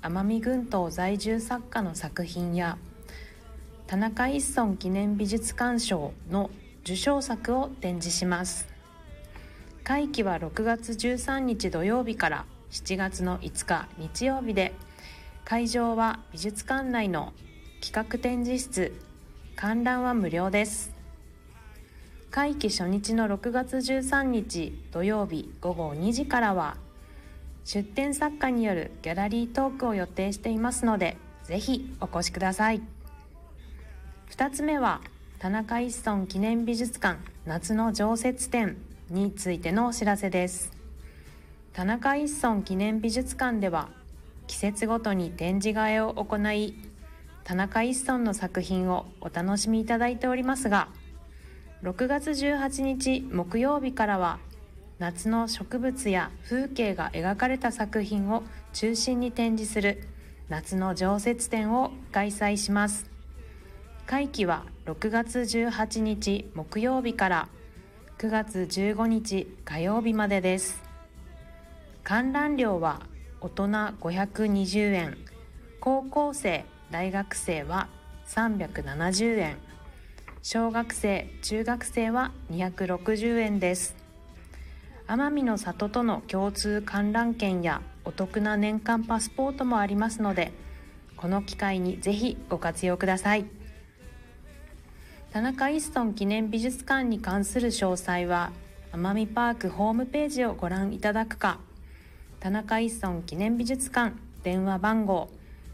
奄美群島在住作家の作品や田中一村記念美術館賞の受賞作を展示します。会期は6月13日土曜日から7月の5日日曜日で、会場は美術館内の企画展示室、観覧は無料です。会期初日の6月13日土曜日午後2時からは出展作家によるギャラリートークを予定していますので、ぜひお越しください。2つ目は田中一村記念美術館夏の常設展についてのお知らせです。田中一村記念美術館では季節ごとに展示会を行い、田中一村の作品をお楽しみいただいておりますが、6月18日木曜日からは夏の植物や風景が描かれた作品を中心に展示する夏の常設展を開催します。会期は6月18日木曜日から9月15日火曜日までです。観覧料は大人520円、高校生・大学生は370円、小学生・中学生は260円です。奄美の里との共通観覧券やお得な年間パスポートもありますので、この機会にぜひご活用ください。田中一村記念美術館に関する詳細は奄美パークホームページをご覧いただくか、田中一村記念美術館電話番号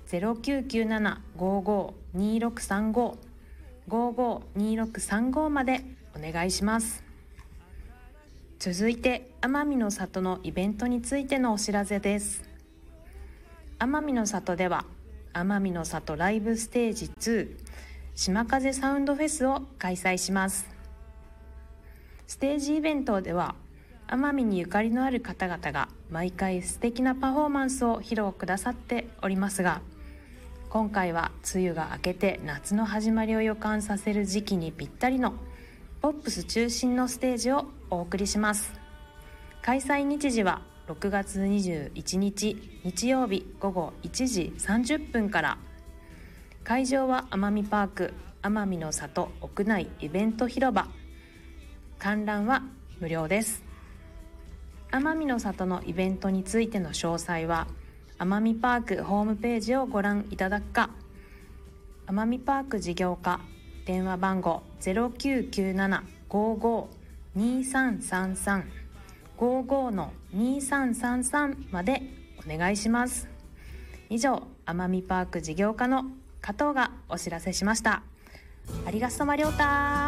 0997-552635 552635までお願いします。続いて奄美の里のイベントについてのお知らせです。奄美の里では奄美の里ライブステージ2島風サウンドフェスを開催します。ステージイベントでは奄美にゆかりのある方々が毎回素敵なパフォーマンスを披露くださっておりますが、今回は梅雨が明けて夏の始まりを予感させる時期にぴったりのポップス中心のステージをお送りします。開催日時は6月21日日曜日午後1時30分から。会場は奄美パーク奄美の里屋内イベント広場。観覧は無料です。奄美の里のイベントについての詳細は奄美パークホームページをご覧いただくか、奄美パーク事業課電話番号 0997-552333 55-2333 までお願いします。以上、奄美パーク事業課の加藤がお知らせしました。ありがとうまりょうた。